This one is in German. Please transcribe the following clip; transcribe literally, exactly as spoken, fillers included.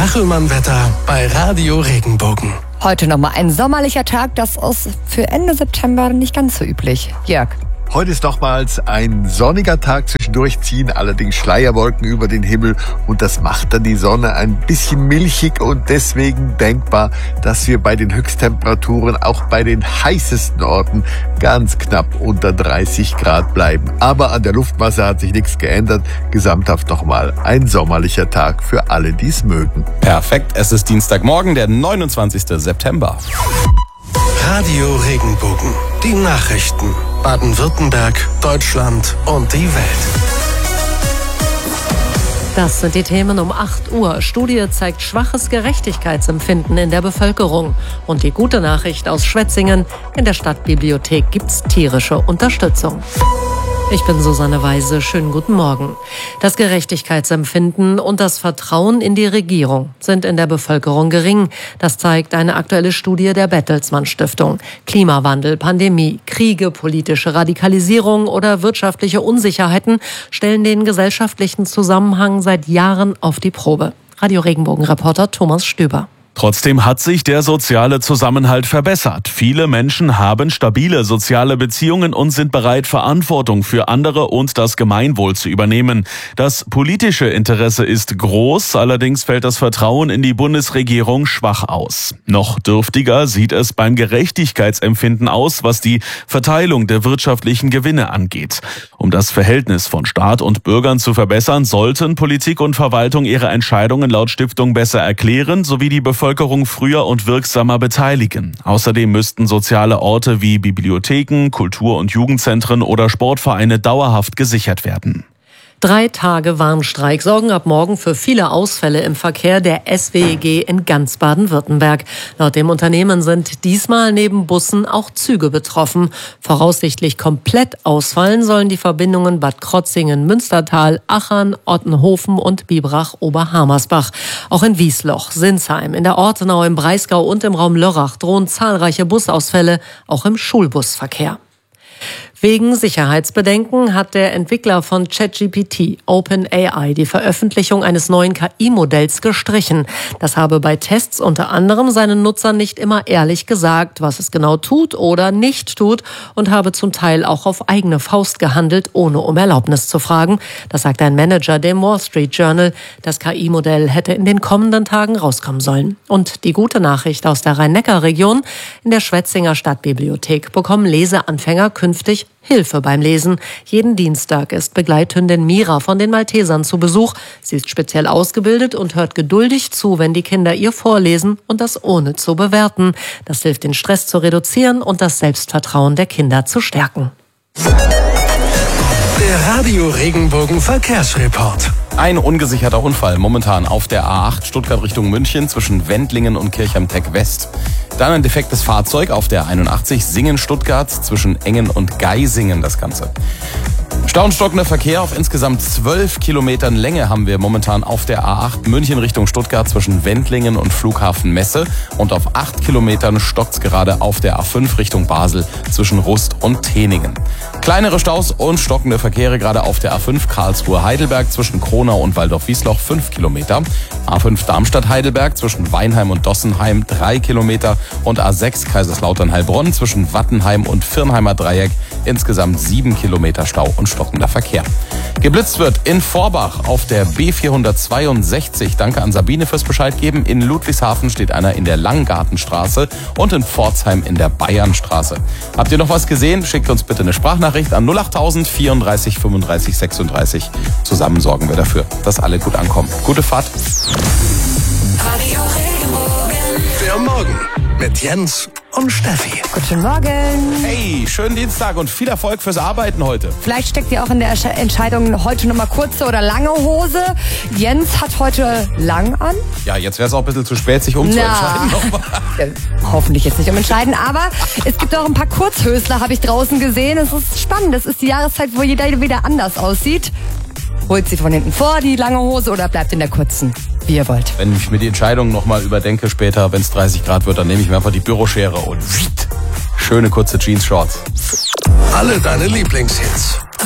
Kachelmann-Wetter bei Radio Regenbogen. Heute nochmal ein sommerlicher Tag, das ist für Ende September nicht ganz so üblich. Jörg. Heute ist nochmals ein sonniger Tag, zwischendurch ziehen allerdings Schleierwolken über den Himmel und das macht dann die Sonne ein bisschen milchig und deswegen denkbar, dass wir bei den Höchsttemperaturen auch bei den heißesten Orten ganz knapp unter dreißig Grad bleiben. Aber an der Luftmasse hat sich nichts geändert. Gesamthaft nochmal ein sommerlicher Tag für alle, die es mögen. Perfekt, es ist Dienstagmorgen, der neunundzwanzigster September. Radio Regenbogen. Die Nachrichten. Baden-Württemberg, Deutschland und die Welt. Das sind die Themen um acht Uhr. Studie zeigt schwaches Gerechtigkeitsempfinden in der Bevölkerung. Und die gute Nachricht aus Schwetzingen: In der Stadtbibliothek gibt's tierische Unterstützung. Ich bin Susanne Weise. Schönen guten Morgen. Das Gerechtigkeitsempfinden und das Vertrauen in die Regierung sind in der Bevölkerung gering. Das zeigt eine aktuelle Studie der Bertelsmann Stiftung. Klimawandel, Pandemie, Kriege, politische Radikalisierung oder wirtschaftliche Unsicherheiten stellen den gesellschaftlichen Zusammenhang seit Jahren auf die Probe. Radio Regenbogen-Reporter Thomas Stöber. Trotzdem hat sich der soziale Zusammenhalt verbessert. Viele Menschen haben stabile soziale Beziehungen und sind bereit, Verantwortung für andere und das Gemeinwohl zu übernehmen. Das politische Interesse ist groß, allerdings fällt das Vertrauen in die Bundesregierung schwach aus. Noch dürftiger sieht es beim Gerechtigkeitsempfinden aus, was die Verteilung der wirtschaftlichen Gewinne angeht. Um das Verhältnis von Staat und Bürgern zu verbessern, sollten Politik und Verwaltung ihre Entscheidungen laut Stiftung besser erklären, sowie die Bevölkerung Bevölkerung früher und wirksamer beteiligen. Außerdem müssten soziale Orte wie Bibliotheken, Kultur- und Jugendzentren oder Sportvereine dauerhaft gesichert werden. Drei Tage Warnstreik sorgen ab morgen für viele Ausfälle im Verkehr der S W E G in ganz Baden-Württemberg. Laut dem Unternehmen sind diesmal neben Bussen auch Züge betroffen. Voraussichtlich komplett ausfallen sollen die Verbindungen Bad Krotzingen, Münstertal, Achern, Ottenhofen und Bibrach-Oberhammersbach. Auch in Wiesloch, Sinsheim, in der Ortenau, im Breisgau und im Raum Lörrach drohen zahlreiche Busausfälle, auch im Schulbusverkehr. Wegen Sicherheitsbedenken hat der Entwickler von ChatGPT, OpenAI, die Veröffentlichung eines neuen K I-Modells gestrichen. Das habe bei Tests unter anderem seinen Nutzern nicht immer ehrlich gesagt, was es genau tut oder nicht tut, und habe zum Teil auch auf eigene Faust gehandelt, ohne um Erlaubnis zu fragen. Das sagt ein Manager dem Wall Street Journal. Das K I-Modell hätte in den kommenden Tagen rauskommen sollen. Und die gute Nachricht aus der Rhein-Neckar-Region: In der Schwetzinger Stadtbibliothek bekommen Leseanfänger künftig Hilfe beim Lesen. Jeden Dienstag ist Begleithündin Mira von den Maltesern zu Besuch. Sie ist speziell ausgebildet und hört geduldig zu, wenn die Kinder ihr vorlesen, und das ohne zu bewerten. Das hilft, den Stress zu reduzieren und das Selbstvertrauen der Kinder zu stärken. Der Radio Regenbogen Verkehrsreport. Ein ungesicherter Unfall momentan auf der A acht Stuttgart Richtung München zwischen Wendlingen und Kirchheim-Teck West. Dann ein defektes Fahrzeug auf der einundachtzig Singen-Stuttgart zwischen Engen und Geisingen das Ganze. Stau und stockender Verkehr auf insgesamt zwölf Kilometern Länge haben wir momentan auf der A acht München Richtung Stuttgart zwischen Wendlingen und Flughafen Messe, und auf acht Kilometern stockt's gerade auf der A fünf Richtung Basel zwischen Rust und Teningen. Kleinere Staus und stockende Verkehre gerade auf der A fünf Karlsruhe-Heidelberg zwischen Kronau und Waldorf-Wiesloch fünf Kilometer, A fünf Darmstadt-Heidelberg zwischen Weinheim und Dossenheim drei Kilometer und A sechs Kaiserslautern-Heilbronn zwischen Wattenheim und Virnheimer Dreieck insgesamt sieben Kilometer Stau und stockender Verkehr. Geblitzt wird in Vorbach auf der B vierhundertzweiundsechzig. Danke an Sabine fürs Bescheid geben. In Ludwigshafen steht einer in der Langgartenstraße und in Pforzheim in der Bayernstraße. Habt ihr noch was gesehen? Schickt uns bitte eine Sprachnachricht an null achttausend vierunddreißig fünfunddreißig sechsunddreißig. Zusammen sorgen wir dafür, dass alle gut ankommen. Gute Fahrt. Der Morgen mit Jens und Steffi. Guten Morgen. Hey, schönen Dienstag und viel Erfolg fürs Arbeiten heute. Vielleicht steckt ihr auch in der Entscheidung, heute nochmal kurze oder lange Hose. Jens hat heute lang an. Ja, jetzt wäre es auch ein bisschen zu spät, sich umzuentscheiden. Ja, hoffentlich jetzt nicht umentscheiden, aber es gibt auch ein paar Kurzhösler, habe ich draußen gesehen. Es ist spannend. Es ist die Jahreszeit, wo jeder wieder anders aussieht. Holt sie von hinten vor, die lange Hose, oder bleibt in der kurzen? Wie ihr wollt. Wenn ich mir die Entscheidung nochmal überdenke später, wenn es dreißig Grad wird, dann nehme ich mir einfach die Büroschere und schöne kurze Jeans-Shorts. Alle deine Lieblingshits.